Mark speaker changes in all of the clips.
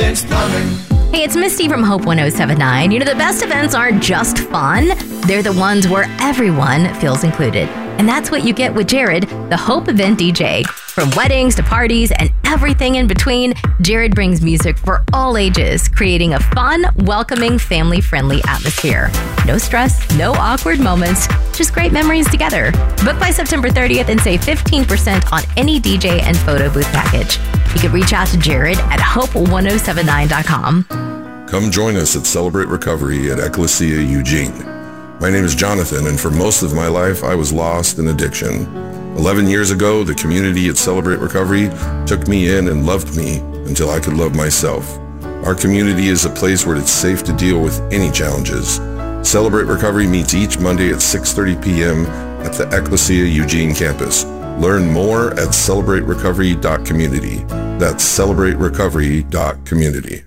Speaker 1: Something's coming.
Speaker 2: Hey, it's Misty from Hope 1079. You know, the best events aren't just fun. They're the ones where everyone feels included. And that's what you get with Jared, the Hope event DJ. From weddings to parties and everything in between, Jared brings music for all ages, creating a fun, welcoming, family-friendly atmosphere. No stress, no awkward moments, just great memories together. Book by September 30th and save 15% on any DJ and photo booth package. You can reach out to Jared at hope1079.com.
Speaker 3: Come join us at Celebrate Recovery at Ecclesia Eugene. My name is Jonathan, and for most of my life, I was lost in addiction. 11 years ago, the community at Celebrate Recovery took me in and loved me until I could love myself. Our community is a place where it's safe to deal with any challenges. Celebrate Recovery meets each Monday at 6:30 p.m. at the Ecclesia Eugene campus. Learn more at celebraterecovery.community. That's celebraterecovery.community.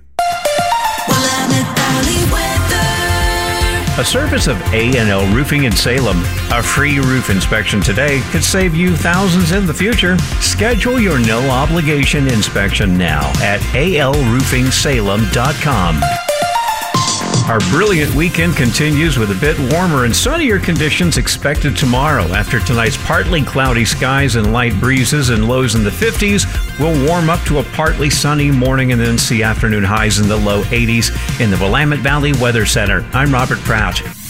Speaker 4: A service of A&L Roofing in Salem. A free roof inspection today could save you thousands in the future. Schedule your no-obligation inspection now at alroofingsalem.com. Our brilliant weekend continues with a bit warmer and sunnier conditions expected tomorrow. After tonight's partly cloudy skies and light breezes and lows in the 50s, we'll warm up to a partly sunny morning and then see afternoon highs in the low 80s in the Willamette Valley Weather Center. I'm Robert Prout.